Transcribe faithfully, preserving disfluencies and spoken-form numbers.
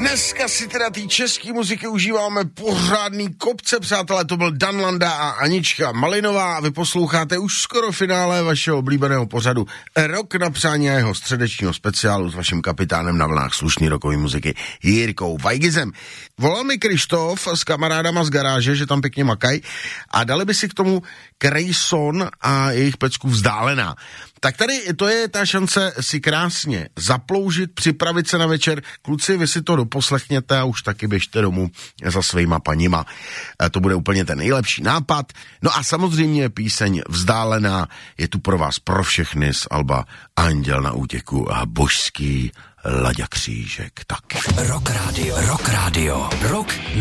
Dneska si teda té české muziky užíváme pořádný kopce, přátelé, to byl Dan Landa a Anička Malinová a vy posloucháte už skoro finále vašeho oblíbeného pořadu Rok na přání a jeho středečního speciálu s vaším kapitánem na vlnách slušný rokový muziky Jirkou Vajgizem. Volal mi Krištof s kamarádama z garáže, že tam pěkně makají a dali by si k tomu Krejson a jejich pecku Vzdálená. Tak tady to je ta šance si krásně zaploužit, připravit se na večer. Kluci, vy si to doposlechněte a už taky běžte domů za svýma paníma. To bude úplně ten nejlepší nápad. No a samozřejmě píseň Vzdálená je tu pro vás, pro všechny z alba Anděl na útěku a božský Laďa Křížek taky. Rock Radio, Rock Radio, Rock